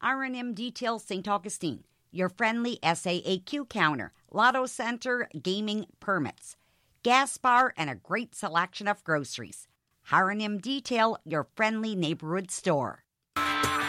R&M Detail St. Augustine, your friendly SAAQ counter, Lotto Center, gaming permits, gas bar, and a great selection of groceries. R&M Detail, your friendly neighborhood store.